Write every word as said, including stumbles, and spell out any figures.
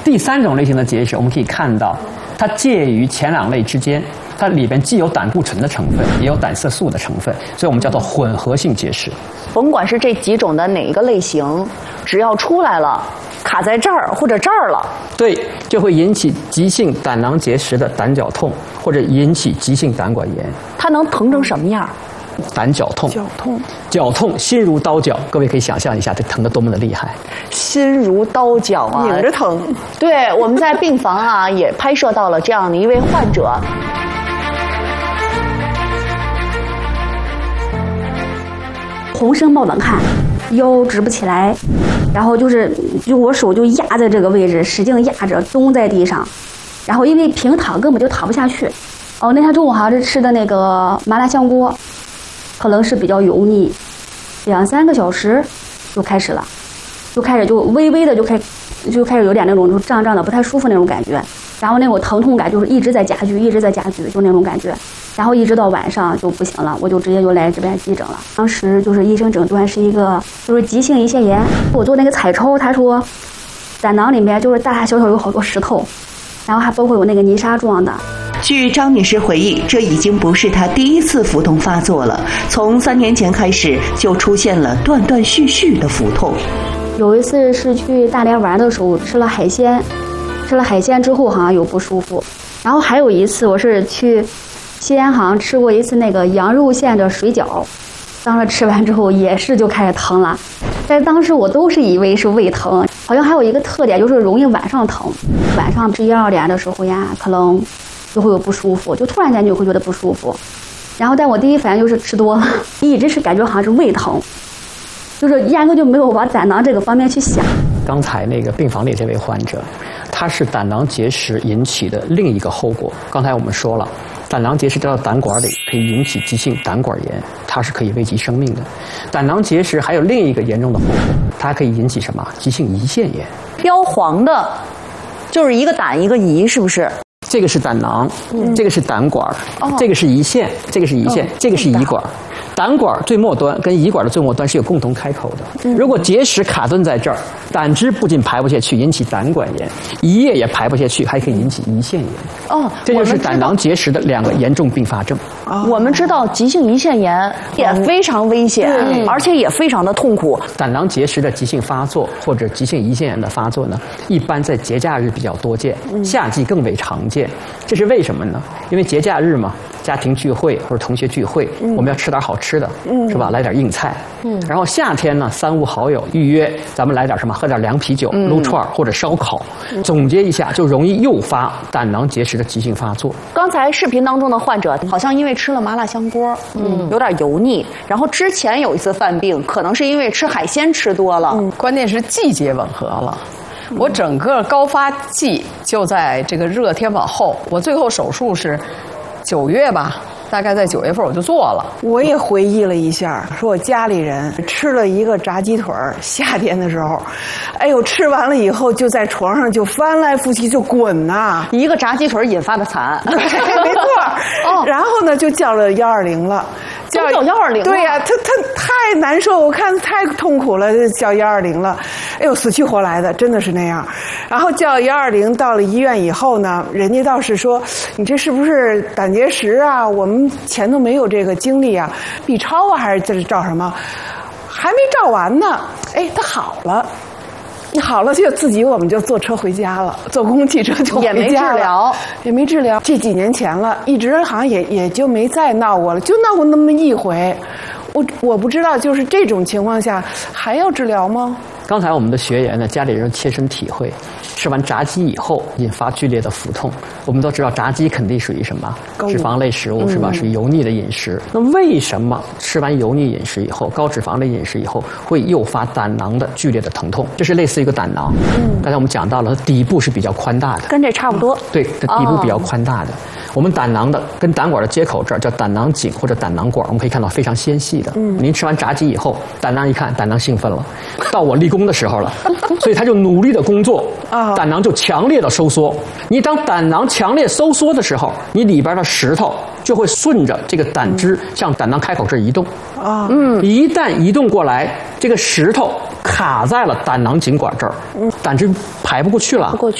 第三种类型的结石，我们可以看到，它介于前两类之间，它里边既有胆固醇的成分，也有胆色素的成分，所以我们叫做混合性结石。 甭管是这几种的哪一个类型，只要出来了，卡在这儿或者这儿了， 对，就会引起急性胆囊结石的胆绞痛，或者引起急性胆管炎。 它能疼成什么样？ 胆绞痛， 绞痛， 绞痛，心如刀绞。各位可以想象一下，这疼得多么的厉害， 心如刀绞啊， 拧着疼。 对，我们在病房啊也拍摄到了这样的一位患者。 浑身冒冷汗，腰直不起来，然后就是就我手就压在这个位置，使劲压着，蹲在地上，然后因为平躺根本就躺不下去。哦，那天中午好像是吃的那个麻辣香锅，可能是比较油腻，两三个小时就开始了，就开始就微微的就开就开始有点那种就胀胀的不太舒服那种感觉，然后那种疼痛感就是一直在加剧，一直在加剧，就那种感觉。然后一直到晚上就不行了，我就直接就来这边急诊了。当时就是医生诊断是一个就是急性胰腺炎，我做那个彩抽，他说胆囊里面就是大大小小有好多石头，然后还包括有那个泥沙状的。 据张女士回忆，这已经不是她第一次腹痛发作了，从三年前开始就出现了断断续续的腹痛。 有一次是去大连玩的时候吃了海鲜，吃了海鲜之后好像有不舒服，然后还有一次我是去西安好像吃过一次那个羊肉馅的水饺，当时吃完之后也是就开始疼了，但是当时我都是以为是胃疼，好像还有一个特点就是容易晚上疼，晚上十一二点的时候呀，可能就会有不舒服，就突然间就会觉得不舒服，然后但我第一反应就是吃多了，一直是感觉好像是胃疼，就是压根就没有往胆囊这个方面去想。 刚才那个病房里这位患者，他是胆囊结石引起的另一个后果。刚才我们说了，胆囊结石掉到胆管里可以引起急性胆管炎，它是可以危及生命的。胆囊结石还有另一个严重的后果，它还可以引起什么？急性胰腺炎。 标黄的，就是一个胆一个胰，是不是？ 这个是胆囊，嗯、这个是胆管，哦、这个是胰腺，这个是胰腺，哦、这个是胰管。胆管最末端跟胰管的最末端是有共同开口的。嗯、如果结石卡顿在这儿，胆汁不仅排不下去，引起胆管炎；胰液也排不下去，还可以引起胰腺炎。哦，这就是胆囊结石的两个严重并发症。 哦、我们知道急性胰腺炎也非常危险，嗯、而且也非常的痛苦。 胆囊结石的急性发作或者急性胰腺炎的发作呢，一般在节假日比较多见，嗯、夏季更为常见。这是为什么呢？因为节假日嘛，家庭聚会或者同学聚会，嗯、我们要吃点好吃的，嗯、是吧？来点硬菜。嗯、然后夏天呢，三五好友预约，咱们来点什么？喝点凉啤酒、嗯、撸串或者烧烤。嗯、总结一下，就容易诱发胆囊结石的急性发作。 刚才视频当中的患者好像因为吃了麻辣香锅，嗯，有点油腻。然后之前有一次犯病，可能是因为吃海鲜吃多了。 嗯、关键是季节吻合了。我整个高发季就在这个热天往后，我最后手术是九月吧，大概在九月份我就做了。 我也回忆了一下，说我家里人吃了一个炸鸡腿儿，夏天的时候，哎呦，吃完了以后就在床上就翻来覆去就滚呐、啊， 一个炸鸡腿引发的惨， 对，没错。哦，然后呢就叫了幺二零了。 叫叫幺二零， 对呀、啊，他他太难受，我看太痛苦了，叫幺二零了，哎呦，死去活来的，真的是那样。然后叫幺二零，到了医院以后呢，人家倒是说你这是不是胆结石啊？我们前头没有这个经历啊 ，B 超啊，还是这是照什么？还没照完呢，哎，他好了。你好了，就自己我们就坐车回家了，坐公共汽车就回家了， 也没治疗， 也没治疗。这几年前了，一直好像也也就没再闹过了，就闹过那么一回。我我不知道，就是这种情况下还要治疗吗？ 刚才我们的学员呢，家里人切身体会，吃完炸鸡以后引发剧烈的腹痛。我们都知道炸鸡肯定属于什么脂肪类食物，是吧？属于油腻的饮食。那为什么吃完油腻饮食以后，高脂肪的饮食以后，会诱发胆囊的剧烈的疼痛？这是类似于一个胆囊。嗯，刚才我们讲到了，它底部是比较宽大的， 跟这差不多。 对，它底部比较宽大的。我们胆囊的跟胆管的接口这儿叫胆囊颈或者胆囊管，我们可以看到非常纤细的。嗯，您吃完炸鸡以后，胆囊一看，胆囊兴奋了，到我立功的时候了，所以他就努力的工作，胆囊就强烈的收缩。你当胆囊强烈收缩的时候，你里边的石头就会顺着这个胆汁向胆囊开口这儿移动。啊，嗯，一旦移动过来，这个石头卡在了胆囊颈管这儿，胆汁排不过去了， 不过去。